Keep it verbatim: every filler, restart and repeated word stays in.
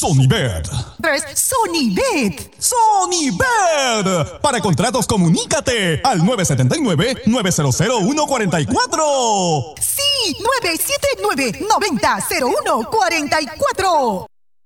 Sonibet. tres. Sonibet. Sonibet. Para contratos, comunícate al nueve siete nueve, nueve cero cero, uno cuatro cuatro. Sí, nueve siete nueve, nueve cero cero uno cuatro cuatro.